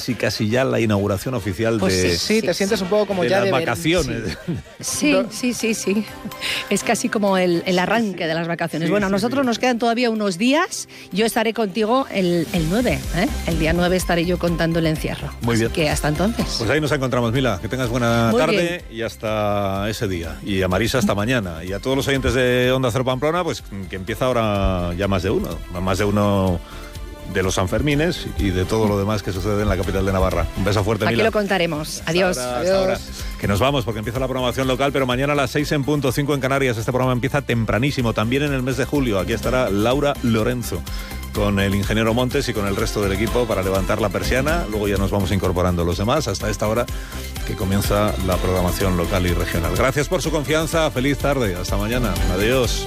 casi ya la inauguración oficial pues de... te sientes un poco como de ya las de vacaciones. Sí. Es casi como el arranque de las vacaciones. Bueno, a nosotros nos quedan todavía unos días. Yo estaré contigo el 9, ¿eh? El día 9 estaré yo contando el encierro. Muy bien. Así que hasta entonces. Pues ahí nos encontramos, Mila. Que tengas buena Muy tarde y hasta ese día. Y a Marisa hasta mañana. Y a todos los oyentes de Onda Cero Pamplona, pues que empieza ahora ya más de uno de los Sanfermines y de todo lo demás que sucede en la capital de Navarra. Un beso fuerte, Mila. Aquí lo contaremos. Adiós. Hasta ahora. Que nos vamos porque empieza la programación local, pero mañana a las 6 en punto, 5 en Canarias. Este programa empieza tempranísimo, también en el mes de julio. Aquí estará Laura Lorenzo con el ingeniero Montes y con el resto del equipo para levantar la persiana. Luego ya nos vamos incorporando los demás hasta esta hora que comienza la programación local y regional. Gracias por su confianza. Feliz tarde. Hasta mañana. Adiós.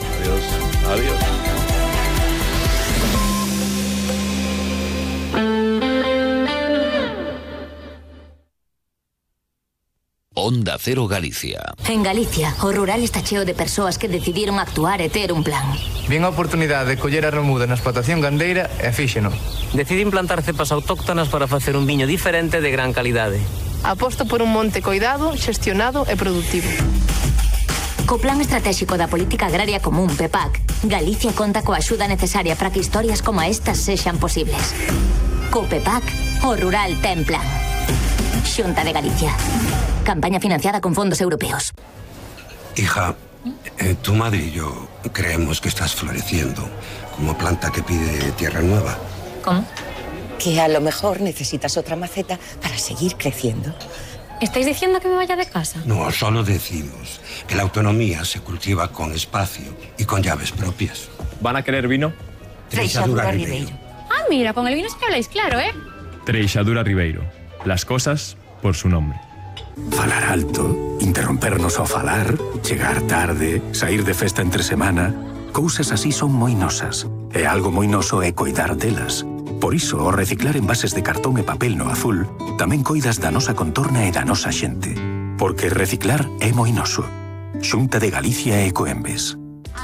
Onda Cero Galicia. En Galicia, o rural está cheo de persoas que decidiron actuar e ter un plan. Vin a oportunidade de coller a remuda na explotación gandeira e fíxeno. Decidín plantar cepas autóctonas para facer un viño diferente de gran calidade. Aposto por un monte coidado, xestionado e produtivo. Co Plan Estratégico da Política Agraria Común, PEPAC, Galicia conta coa axuda necesaria para que historias como estas sexan posibles. Co PEPAC, o rural ten plan. Xunta de Galicia. Campaña financiada con fondos europeos. Hija, tu madre y yo creemos que estás floreciendo como planta que pide tierra nueva. ¿Cómo? Que a lo mejor necesitas otra maceta para seguir creciendo. ¿Estáis diciendo que me vaya de casa? No, solo decimos que la autonomía se cultiva con espacio y con llaves propias. ¿Van a querer vino? Treixadura Ribeiro. Ah, mira, con el vino es que habláis claro, ¿eh? Treixadura Ribeiro. Las cosas por su nombre. Falar alto, interrompernos ao falar, chegar tarde, sair de festa entre semana, cousas así son moi nosas. E algo moi noso é coidar delas. Por iso, ao reciclar envases de cartón e papel no azul, tamén coidas da nosa contorna e da nosa xente. Porque reciclar é moi noso. Xunta de Galicia e Ecoembes.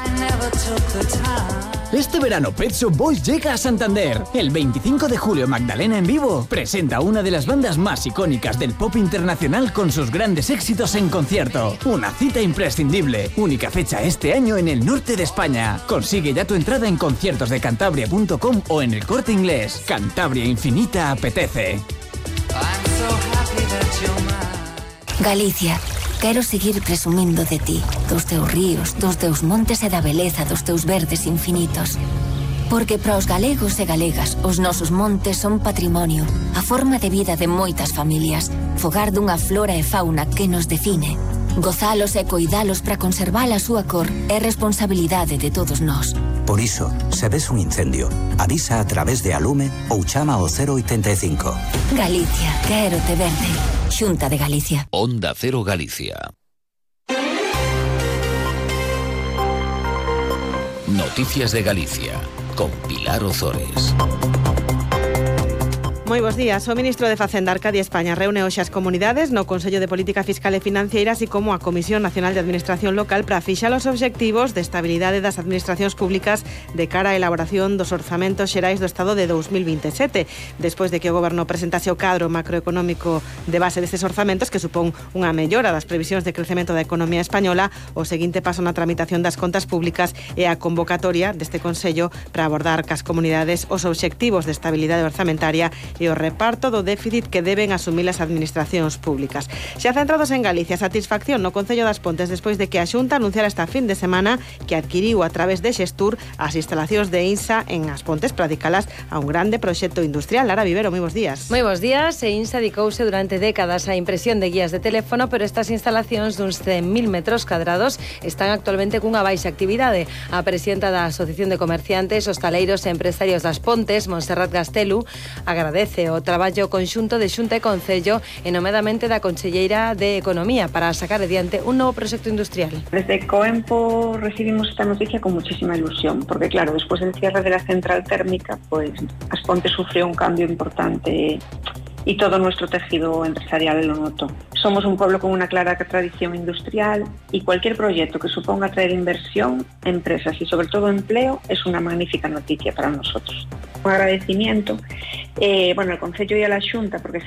Este verano Pet Shop Boys llega a Santander. El 25 de julio Magdalena en vivo presenta una de las bandas más icónicas del pop internacional con sus grandes éxitos en concierto. Una cita imprescindible. Única fecha este año en el norte de España. Consigue ya tu entrada en conciertosdecantabria.com o en El Corte Inglés. Cantabria Infinita apetece. Galicia, quero seguir presumindo de ti, dos teus ríos, dos teus montes e da beleza dos teus verdes infinitos. Porque para os galegos e galegas, os nosos montes son patrimonio, a forma de vida de moitas familias, fogar dunha flora e fauna que nos define. Gozalos e coidalos para conservar a súa cor é responsabilidade de todos nós. Por iso, se ves un incendio, avisa a través de Alume ou chama ao 085. Galicia, quero te verde. Xunta de Galicia. Onda Cero Galicia. Noticias de Galicia, con Pilar Ozores. Moi bos días. O ministro de Facenda, Arcadia España, reúne hoxe as comunidades no Consello de Política Fiscal e Financiera, así como a Comisión Nacional de Administración Local para fixar os obxectivos de estabilidade das administracións públicas de cara á elaboración dos orzamentos xerais do Estado de 2027, despois de que o Goberno presentase o cadro macroeconómico de base destes orzamentos, que supón unha mellora das previsións de crecemento da economía española. O seguinte paso na tramitación das contas públicas é a convocatoria deste Consello para abordar cas comunidades os obxectivos de estabilidade orzamentaria e o reparto do déficit que deben asumir as administracións públicas. Xa centrados en Galicia, satisfacción no Concello das Pontes despois de que a Xunta anunciara esta fin de semana que adquiriu a través de Xestur as instalacións de INSA en As Pontes para dedicalas a un grande proxecto industrial. Lara Vivero, moi bos días. Moi bos días. INSA dedicouse durante décadas á impresión de guías de teléfono, pero estas instalacións duns 100.000 metros cadrados están actualmente cunha baixa actividade. A presidenta da Asociación de Comerciantes, Hostaleiros e Empresarios das Pontes, Montserrat Gastelu, agradece o traballo conxunto de Xunta e Concello e nomeadamente da Conselleira de Economía para sacar adiante un novo proxecto industrial. Desde Coempo recibimos esta noticia con muchísima ilusión, porque claro, después del cierre de la central térmica, pues As Pontes sufrió un cambio importante y todo nuestro tejido empresarial lo notó. Somos un pueblo con una clara tradición industrial y cualquier proyecto que suponga traer inversión, empresas y sobre todo empleo es una magnífica noticia para nosotros. Un agradecimiento al Concello y a la Xunta porque